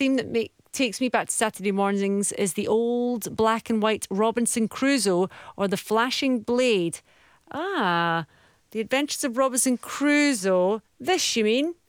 theme that takes me back to Saturday mornings is the old black and white Robinson Crusoe or the Flashing Blade. Ah, The Adventures of Robinson Crusoe. This, you mean?